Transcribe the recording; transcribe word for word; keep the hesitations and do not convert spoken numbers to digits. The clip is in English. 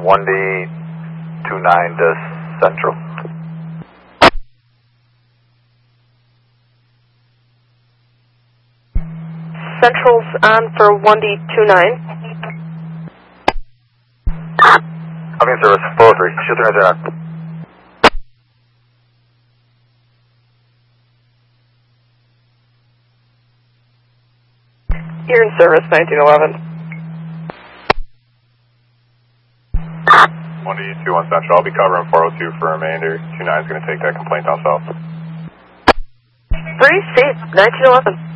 one D two nine to Central. Central's on for one D two nine. Copy service, four oh three, shoot the engine on. You're in service, nineteen eleven. one D two one Central, I'll be covering four oh two for remainder. two nine is going to take that complaint down south. Three, safe, nineteen eleven.